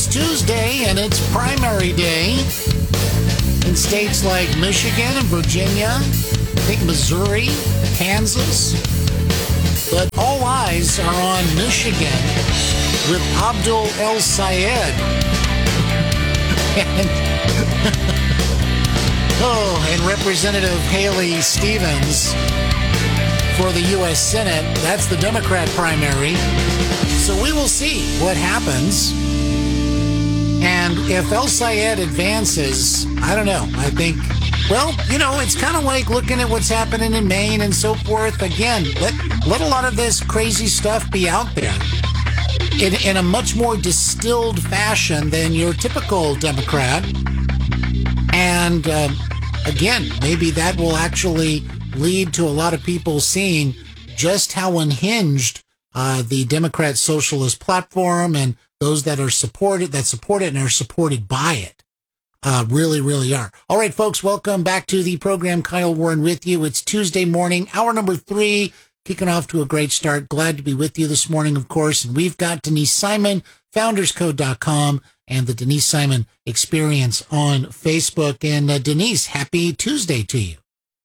Tuesday, and it's primary day in states like Michigan and Virginia, I think Missouri, Kansas. But all eyes are on Michigan with Abdul El-Sayed. And Representative Haley Stevens for the U.S. Senate. That's the Democrat primary. So we will see what happens. And if El-Sayed advances, I don't know. I think, well, it's kind of like looking at what's happening in Maine and so forth. Again, let a lot of this crazy stuff be out there in a much more distilled fashion than your typical Democrat. And again, maybe that will actually lead to a lot of people seeing just how unhinged the Democrat socialist platform and those that support it and are supported by it really, really are. All right, folks, welcome back to the program. Kyle Warren with you. It's Tuesday morning, hour number 3, kicking off to a great start. Glad to be with you this morning, of course. And we've got Denise Simon, founderscode.com, and the Denise Simon Experience on Facebook. And Denise, happy Tuesday to you.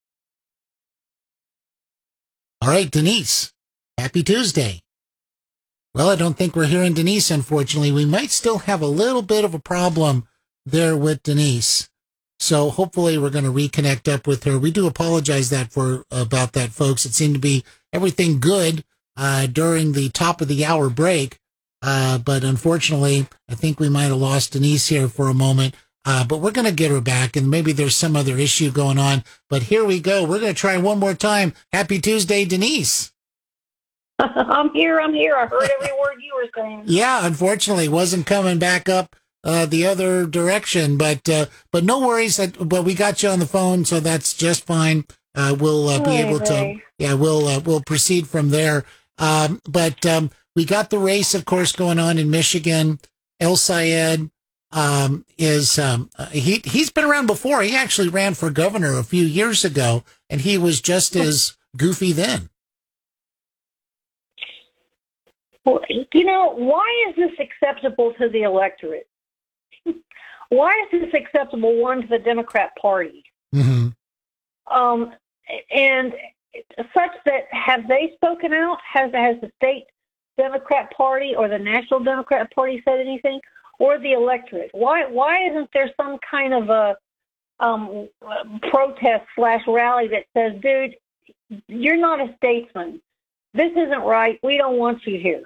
All right, Denise, happy Tuesday. Well, I don't think we're hearing Denise, unfortunately. We might still have a little bit of a problem there with Denise. So hopefully we're going to reconnect up with her. We do apologize about that, folks. It seemed to be everything good during the top of the hour break. But unfortunately, I think we might have lost Denise here for a moment. But we're going to get her back, and maybe there's some other issue going on. But here we go. We're going to try one more time. Happy Tuesday, Denise. I'm here. I heard every word you were saying. Yeah, unfortunately, wasn't coming back up the other direction. But no worries. But we got you on the phone, so that's just fine. We'll be able to. Yeah, we'll proceed from there. But we got the race, of course, going on in Michigan. El-Sayed he's been around before. He actually ran for governor a few years ago, and he was just as goofy then. Well, why is this acceptable to the electorate? Why is this acceptable, one, to the Democrat Party? Mm-hmm. And such that, have they spoken out? Has the state Democrat Party or the National Democrat Party said anything? Or the electorate? Why isn't there some kind of a protest/rally that says, dude, you're not a statesman. This isn't right. We don't want you here.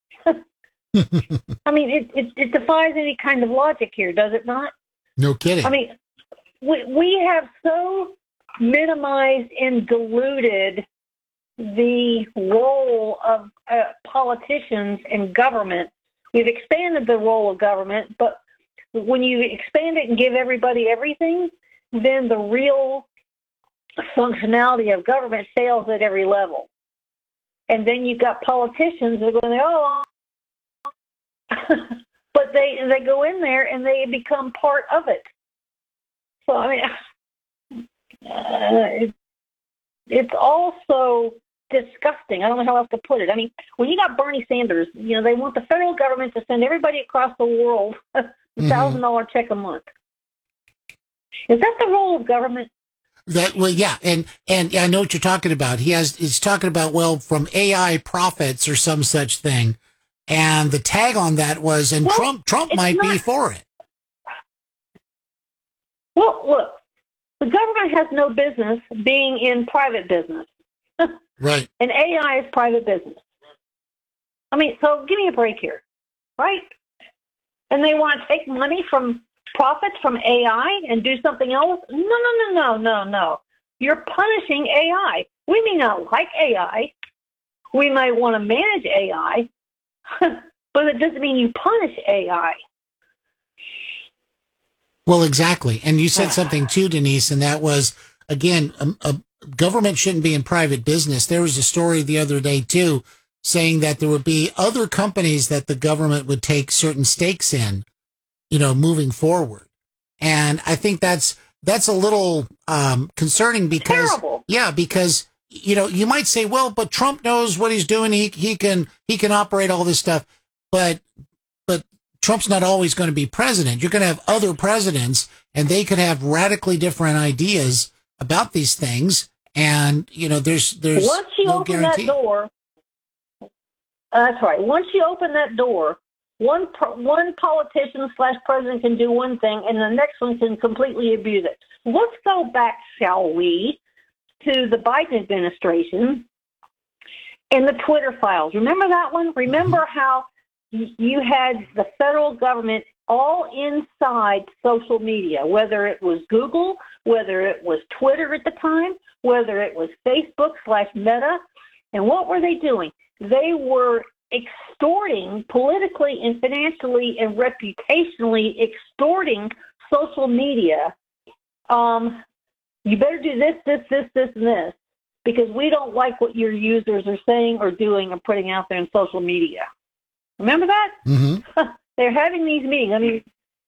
I mean, it defies any kind of logic here, does it not? No kidding. I mean, we have so minimized and diluted the role of politicians and government. We've expanded the role of government, but when you expand it and give everybody everything, then the real functionality of government fails at every level. And then you've got politicians that are going, but they go in there and they become part of it. So, I mean, it's also disgusting. I don't know how else to put it. I mean, when you got Bernie Sanders, they want the federal government to send everybody across the world $1,000 check a month. Is that the role of government? Yeah, and I know what you're talking about. He's talking about, from AI profits or some such thing. And the tag on that was, and Trump might be for it. Well, look, the government has no business being in private business. Right. And AI is private business. I mean, so give me a break here, right? And they want to take money from profits from AI and do something else? No. You're punishing AI. We may not like AI. We might want to manage AI, but it doesn't mean you punish AI. Well, exactly. And you said something too, Denise, and that was, again, government shouldn't be in private business. There was a story the other day, too, saying that there would be other companies that the government would take certain stakes in, moving forward. And I think that's a little concerning because, terrible. Yeah, because, you might say, well, but Trump knows what he's doing. He can operate all this stuff. But Trump's not always going to be president. You're going to have other presidents, and they could have radically different ideas about these things. And, there's once you no open guarantee. that door, that's right. Once you open that door, one politician / president can do one thing, and the next one can completely abuse it. Let's go back, shall we, to the Biden administration and the Twitter files. Remember that one? Remember how you had the federal government all inside social media, whether it was Google, whether it was Twitter at the time, whether it was Facebook / Meta. And what were they doing? They were extorting politically and financially and reputationally extorting social media. You better do this, and this, because we don't like what your users are saying or doing or putting out there in social media. Remember that? Mm-hmm. They're having these meetings. I mean,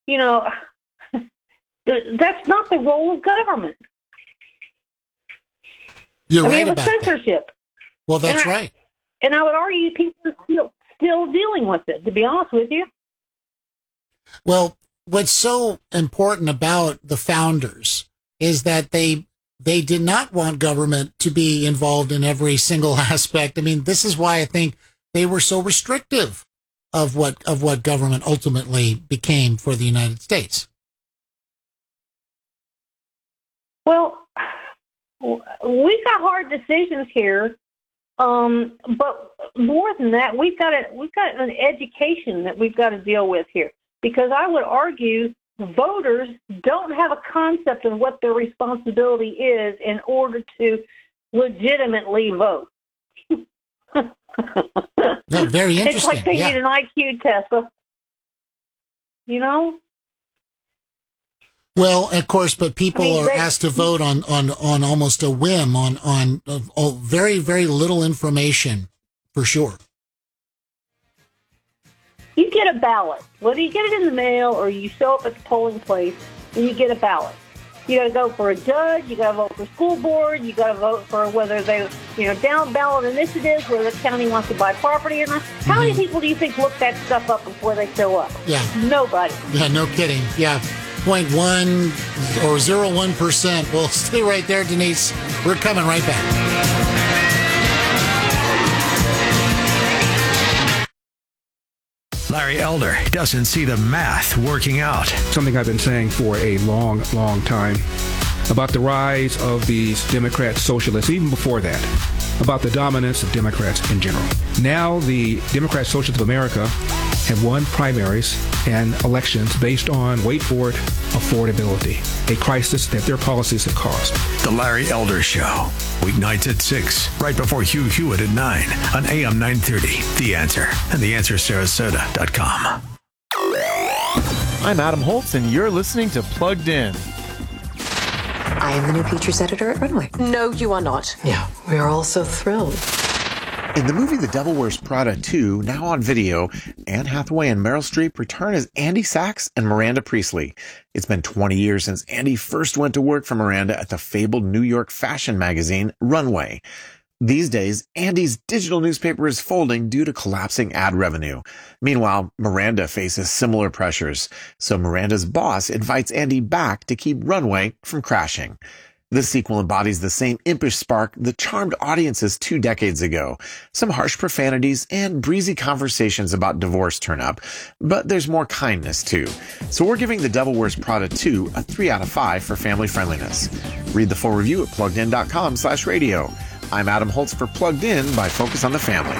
that's not the role of government. You're I right mean, it was about censorship. that. Well, that's right. And I would argue people are still dealing with it, to be honest with you. Well, what's so important about the founders is that they did not want government to be involved in every single aspect. I mean, this is why I think they were so restrictive of what government ultimately became for the United States. Well, we've got hard decisions here, but more than that, we've got an education that we've got to deal with here. Because I would argue voters don't have a concept of what their responsibility is in order to legitimately vote. No, very interesting. It's like they need an IQ test, Well, of course, but people are asked to vote on almost a whim, on very, very little information, for sure. You get a ballot. Whether you get it in the mail or you show up at the polling place and you get a ballot. You got to go for a judge. You got to vote for school board. You got to vote for whether they, down ballot initiatives, whether the county wants to buy property or not. How many people do you think look that stuff up before they show up? Yeah. Nobody. Yeah, no kidding. Yeah. 0.1 or 0.1%. Well, stay right there, Denise. We're coming right back. Larry Elder doesn't see the math working out. Something I've been saying for a long, long time about the rise of these Democrat socialists, even before that, about the dominance of Democrats in general. Now the Democrat Socialists of America have won primaries and elections based on, wait for it, affordability, a crisis that their policies have caused. The Larry Elder Show, weeknights at 6, right before Hugh Hewitt at 9 on AM 930. The Answer and theanswersarasota.com. I'm Adam Holtz, and you're listening to Plugged In. I am the new features editor at Runway. No, you are not. Yeah, we are all so thrilled. In the movie The Devil Wears Prada 2, now on video, Anne Hathaway and Meryl Streep return as Andy Sachs and Miranda Priestley. It's been 20 years since Andy first went to work for Miranda at the fabled New York fashion magazine Runway. These days, Andy's digital newspaper is folding due to collapsing ad revenue. Meanwhile, Miranda faces similar pressures, so Miranda's boss invites Andy back to keep Runway from crashing. This sequel embodies the same impish spark that charmed audiences 2 decades ago. Some harsh profanities and breezy conversations about divorce turn up, but there's more kindness too. So we're giving The Devil Wears Prada 2 a 3 out of 5 for family friendliness. Read the full review at pluggedin.com/radio. I'm Adam Holtz for Plugged In by Focus on the Family.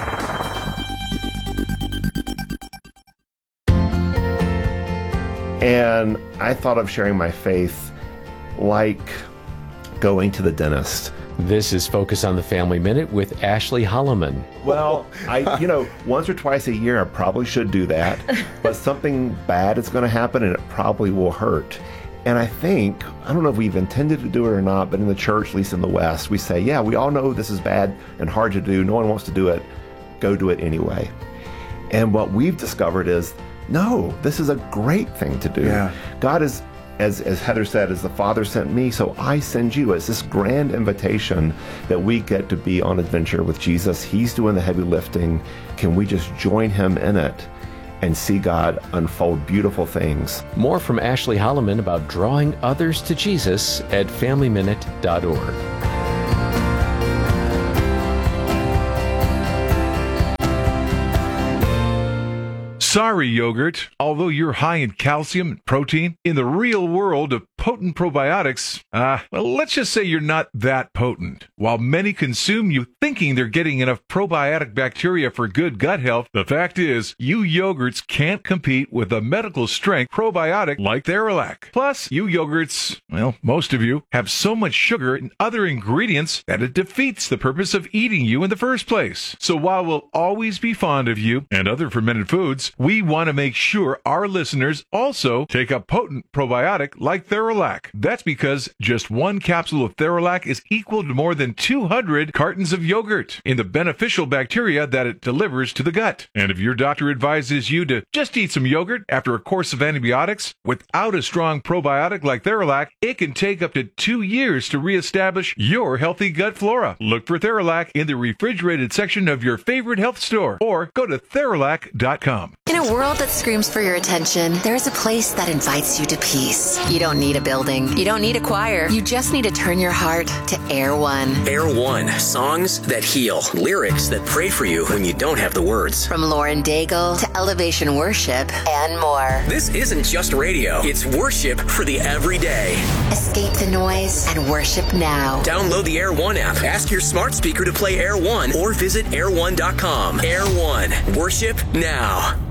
And I thought of sharing my faith like going to the dentist. This is Focus on the Family Minute with Ashley Holloman. Well, once or twice a year, I probably should do that, but something bad is going to happen and it probably will hurt. And I don't know if we've intended to do it or not, but in the church, at least in the West, we say, yeah, we all know this is bad and hard to do. No one wants to do it. Go do it anyway. And what we've discovered is, no, this is a great thing to do. Yeah. God is, as Heather said, as the Father sent me, so I send you. It's this grand invitation that we get to be on adventure with Jesus. He's doing the heavy lifting. Can we just join him in it? and see God unfold beautiful things. More from Ashley Holloman about drawing others to Jesus at FamilyMinute.org. Sorry, yogurt. Although you're high in calcium and protein, in the real world of potent probiotics, well, let's just say you're not that potent. While many consume you thinking they're getting enough probiotic bacteria for good gut health, the fact is, you yogurts can't compete with a medical strength probiotic like Theralac. Plus, you yogurts, well, most of you, have so much sugar and other ingredients that it defeats the purpose of eating you in the first place. So while we'll always be fond of you and other fermented foods, we want to make sure our listeners also take a potent probiotic like Theralac. That's because just one capsule of Theralac is equal to more than 200 cartons of yogurt in the beneficial bacteria that it delivers to the gut. And if your doctor advises you to just eat some yogurt after a course of antibiotics without a strong probiotic like Theralac, it can take up to 2 years to reestablish your healthy gut flora. Look for Theralac in the refrigerated section of your favorite health store or go to Theralac.com. In a world that screams for your attention, there's a place that invites you to peace. You don't need a building. You don't need a choir. You just need to turn your heart to Air One. Air One. Songs that heal. Lyrics that pray for you when you don't have the words. From Lauren Daigle to Elevation Worship and more. This isn't just radio. It's worship for the everyday. Escape the noise and worship now. Download the Air One app. Ask your smart speaker to play Air One or visit air1.com. Air One. Worship now.